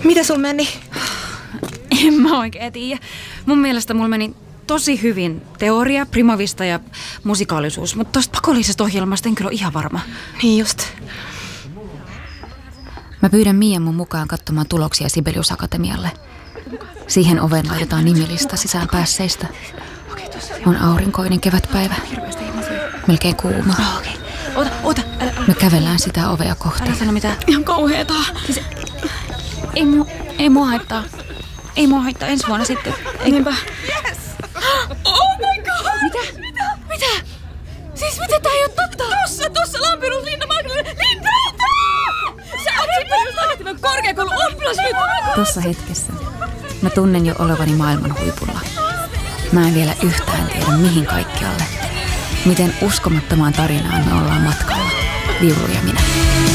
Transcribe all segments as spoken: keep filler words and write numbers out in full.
Mitä sul meni? En mä oikein tiedä. Mun mielestä mulla meni tosi hyvin teoria, primavista ja musikaalisuus, mutta tosta pakollisesta ohjelmasta en kyllä ole ihan varma. Niin just. Mä pyydän Mian mun mukaan katsomaan tuloksia Sibelius Akatemialle. Siihen oveen laitetaan nimilista sisään päässeistä. On aurinkoinen kevätpäivä. Melkein kuuma. Oh, okay. Ota, ota. Älä, älä. Me kävellään sitä ovea kohti. Älä sano mitään. Ihan kauheeta. Siis, ei, mua, ei mua haittaa. Ei mua haittaa ensi vuonna sitten. Ei. Niinpä. Yes! Oh my god! Mitä? Mitä? Mitä? Siis mitä tää ei oo totta? Tossa, tossa Lampirus Linda Magdalena. Linda! Sä oot Sibelius Akatemian korkeakoulun oppilas nyt! Tossa hetkessä mä tunnen jo olevani maailman huipulla. Mä en vielä yhtään tiedä mihin kaikkialle. Miten uskomattomaan tarinaan me ollaan matkalla. Viulu ja minä.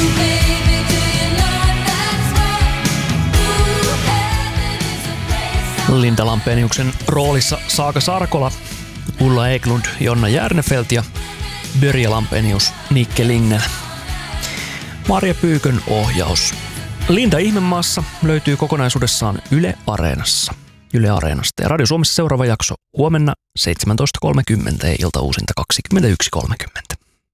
Linda Lampeniuksen roolissa Saaka Sarkola, Ulla Eklund, Jonna Järnefelt ja Börje Lampenius, Nikke Lignell. Marja Pyykön ohjaus. Linda Ihmemaassa löytyy kokonaisuudessaan Yle Areenassa. Yle Areenasta. Ja Radio Suomessa seuraava jakso huomenna seitsemäntoista kolmekymmentä ja iltauusinta kaksikymmentäyksi kolmekymmentä.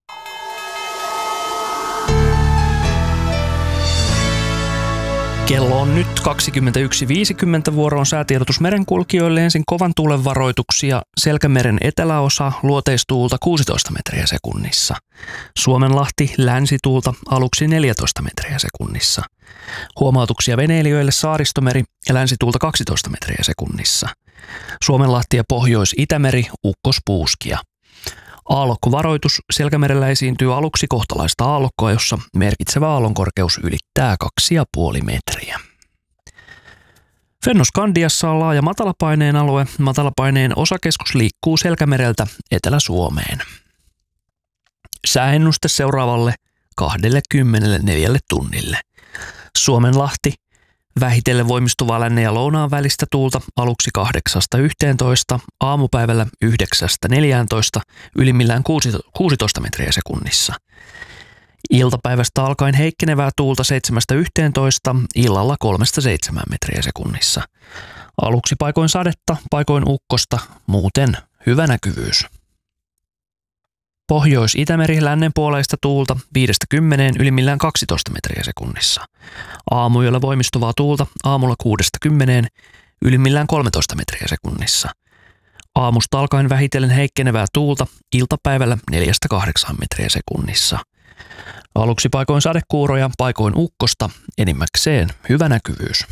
Kello on nyt kaksikymmentäyksi viisikymmentä, vuoroon säätiedotus merenkulkijoille. Ensin kovan tuulen varoituksia. Selkämeren eteläosa luoteistuulta kuusitoista metriä sekunnissa. Suomenlahti länsituulta aluksi neljätoista metriä sekunnissa. Huomautuksia veneilijöille Saaristomeri ja länsituulta kaksitoista metriä sekunnissa. Suomenlahti ja Pohjois-Itämeri ukkospuuskia. Aallokkovaroitus. Selkämerellä esiintyy aluksi kohtalaista aallokkoa, jossa merkitsevä aallonkorkeus ylittää kaksi pilkku viisi metriä. Fennoskandiassa on laaja matalapaineen alue. Matalapaineen osakeskus liikkuu Selkämereltä Etelä-Suomeen. Sääennuste seuraavalle kaksikymmentäneljä tunnille. Suomenlahti. Vähitellen voimistuvaa lännen ja lounaan välistä tuulta aluksi kahdeksasta yhteentoista, aamupäivällä yhdeksästä neljääntoista, ylimmillään kuusitoista metriä sekunnissa. Iltapäivästä alkaen heikkenevää tuulta seitsemästä yhteentoista, illalla kolmesta seitsemään metriä sekunnissa. Aluksi paikoin sadetta, paikoin ukkosta, muuten hyvä näkyvyys. Pohjois-Itämeri lännenpuoleista tuulta viidestä kymmeneen, ylimmillään kaksitoista metriä sekunnissa. Aamuyöllä voimistuvaa tuulta aamulla kuudesta kymmeneen, ylimmillään kolmetoista metriä sekunnissa. Aamusta alkaen vähitellen heikkenevää tuulta iltapäivällä neljästä kahdeksaan metriä sekunnissa. Aluksi paikoin sadekuuroja, paikoin ukkosta, enimmäkseen hyvä näkyvyys.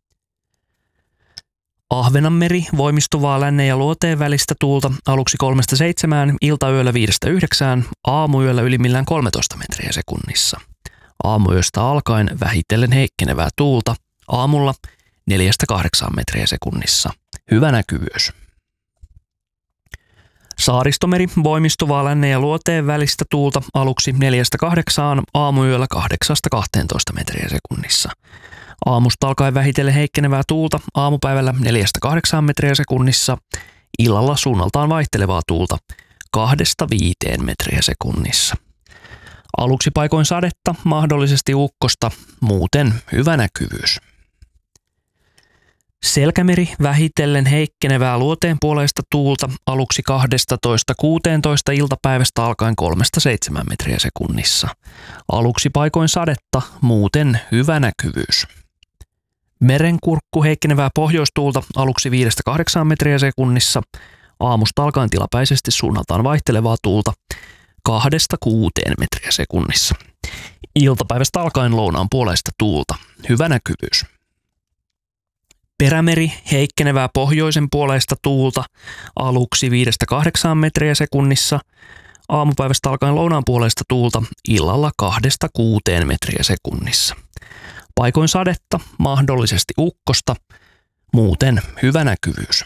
Ahvenanmeri voimistuvaa lännen ja luoteen välistä tuulta aluksi kolmesta seitsemään, iltayöllä viidestä yhdeksään, aamuyöllä ylimmillään kolmetoista metriä sekunnissa. Aamuyöstä alkaen vähitellen heikkenevää tuulta aamulla neljästä kahdeksaan metriä sekunnissa. Hyvä näkyvyys. Saaristomeri voimistuvaa lännen ja luoteen välistä tuulta aluksi neljästä kahdeksaan, aamuyöllä kahdeksasta kahteentoista metriä sekunnissa. Aamusta alkaen vähitellen heikkenevää tuulta aamupäivällä neljästä kahdeksaan metriä sekunnissa, illalla suunnaltaan vaihtelevaa tuulta kahdesta viiteen metriä sekunnissa. Aluksi paikoin sadetta, mahdollisesti ukkosta, muuten hyvä näkyvyys. Selkämeri vähitellen heikkenevää luoteen puoleista tuulta aluksi kaksitoista kuusitoista, iltapäivästä alkaen kolmesta seitsemään metriä sekunnissa. Aluksi paikoin sadetta, muuten hyvä näkyvyys. Merenkurkku heikkenevää pohjoistuulta aluksi viidestä kahdeksaan metriä sekunnissa, aamusta alkaen tilapäisesti suunnaltaan vaihtelevaa tuulta kahdesta kuuteen metriä sekunnissa. Iltapäivästä alkaen lounaan puoleista tuulta, hyvä näkyvyys. Perämeri heikkenevää pohjoisen puoleista tuulta aluksi viidestä kahdeksaan metriä sekunnissa, aamupäivästä alkaen lounaan puoleista tuulta illalla kahdesta kuuteen metriä sekunnissa. Paikoin sadetta, mahdollisesti ukkosta, muuten hyvä näkyvyys.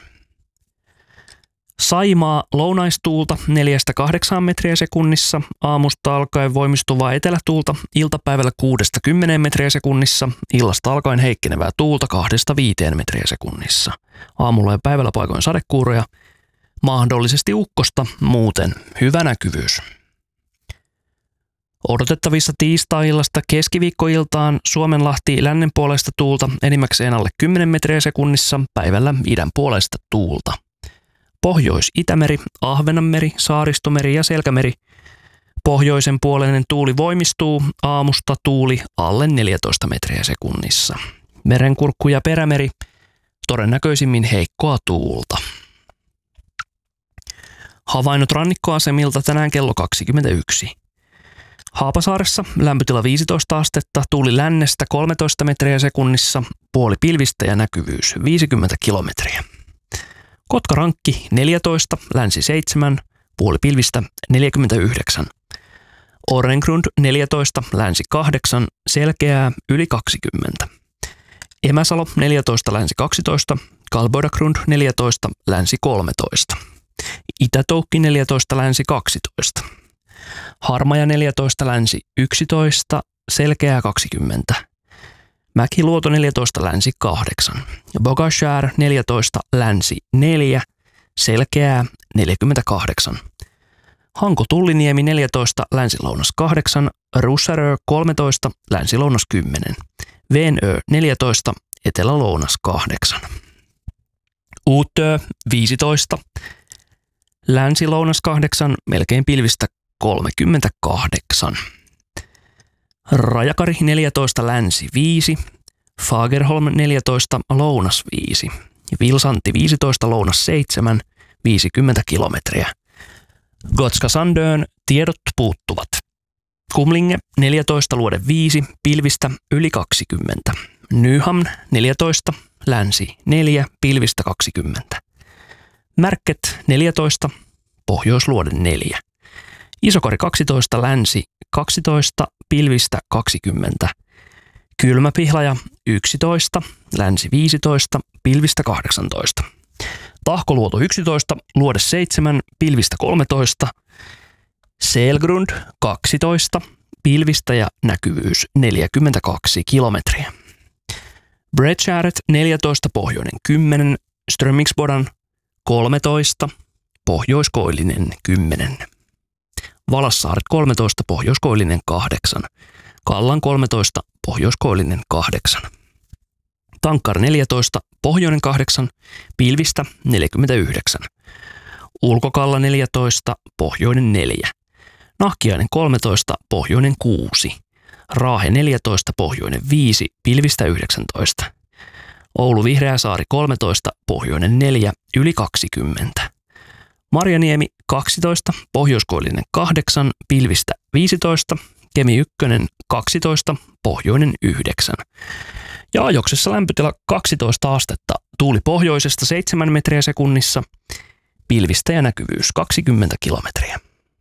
Saimaa lounaistuulta neljästä kahdeksaan metriä sekunnissa, aamusta alkaen voimistuvaa etelätuulta iltapäivällä kuudesta kymmeneen metriä sekunnissa, illasta alkaen heikkenevää tuulta kahdesta viiteen metriä sekunnissa. Aamulla ja päivällä paikoin sadekuuroja, mahdollisesti ukkosta, muuten hyvä näkyvyys. Odotettavissa tiistai-illasta keskiviikkoiltaan Suomenlahti lännen puolesta tuulta enimmäkseen alle kymmenen metriä sekunnissa, päivällä idän puolesta tuulta. Pohjois-Itämeri, Ahvenanmeri, Saaristomeri ja Selkämeri. Pohjoisen puoleinen tuuli voimistuu, aamusta tuuli alle neljätoista metriä sekunnissa. Merenkurkku ja Perämeri, todennäköisimmin heikkoa tuulta. Havainnot rannikkoasemilta tänään kello kaksikymmentäyksi. Haapasaaressa lämpötila viisitoista astetta, tuuli lännestä kolmetoista metriä sekunnissa, puoli pilvistä ja näkyvyys viisikymmentä kilometriä. Kotkarankki neljätoista, länsi seitsemän, puoli pilvistä neljäkymmentäyhdeksän. Orrengrund neljätoista, länsi kahdeksan, selkeää yli kaksikymmentä. Emäsalo neljätoista, länsi kaksitoista, Kalboidagrund neljätoista, länsi kolmetoista. Itätoukki neljätoista, länsi kaksitoista. Harmaja neljätoista, länsi yksitoista, selkeää kaksikymmentä. Mäkiluoto neljätoista, länsi kahdeksan. Bogashär neljätoista, länsi neljä, selkeää neljäkymmentäkahdeksan. Hanko-Tulliniemi neljätoista, länsi-lounas kahdeksan, Russarö kolmetoista, länsi-lounas kymmenen. Venö neljätoista, etelä-lounas kahdeksan. Uutö viisitoista, länsi-lounas kahdeksan, melkein pilvistä kolmekymmentäkahdeksan. Rajakari neljätoista, länsi viisi, Fagerholm neljätoista, lounas viisi. Vilsantti viisitoista, lounas seitsemän, viisikymmentä kilometriä. Gotska Sandön tiedot puuttuvat. Kumlinge neljätoista, luode viisi, pilvistä yli kaksikymmentä. Nyhamn neljätoista, länsi neljä, pilvistä kaksikymmentä. Märket neljätoista, pohjoisluode neljä. Isokari kaksitoista, länsi kaksitoista, pilvistä kaksikymmentä. Kylmäpihlaja yksitoista, länsi viisitoista, pilvistä kahdeksantoista. Tahkoluoto yksitoista, luode seitsemän, pilvistä kolmetoista. Selgrund kaksitoista, pilvistä ja näkyvyys neljäkymmentäkaksi kilometriä. Bredskäret neljätoista, pohjoinen kymmenen, Strömingsbodan kolmetoista, pohjoiskoillinen kymmenen. Valassaaret kolmetoista, pohjoiskoillinen kahdeksan. Kallan kolmetoista, pohjoiskoillinen kahdeksan. Tankkar neljätoista, pohjoinen kahdeksan, pilvistä neljäkymmentäyhdeksän. Ulkokalla neljätoista, pohjoinen neljä. Nahkiainen kolmetoista, pohjoinen kuusi. Raahe neljätoista, pohjoinen viisi, pilvistä yhdeksäntoista. Oulu Vihreäsaari kolmetoista, pohjoinen neljä, yli kaksikymmentä. Marjaniemi kaksitoista, pohjoiskoillinen kahdeksan, pilvistä viisitoista. Kemi yksi kaksitoista, pohjoinen yhdeksän. Ja Ajoksessa lämpötila kaksitoista astetta, tuuli pohjoisesta seitsemän metriä sekunnissa, pilvistä ja näkyvyys kaksikymmentä kilometriä.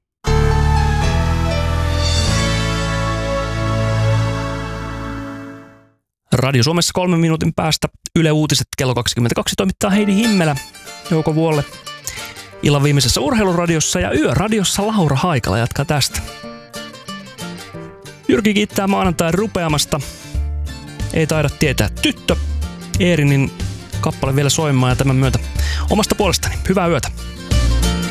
Radio Suomessa kolmen minuutin päästä Yle Uutiset kello kaksikymmentäkaksi toimittaa Heidi Himmelä Jouko Vuolle. Illan viimeisessä urheiluradiossa ja yöradiossa Laura Haikala jatkaa tästä. Jyrki kiittää maanantain rupeamasta. Ei taida tietää tyttö. Eerinin kappale vielä soimaan ja tämän myötä omasta puolestani. Hyvää yötä.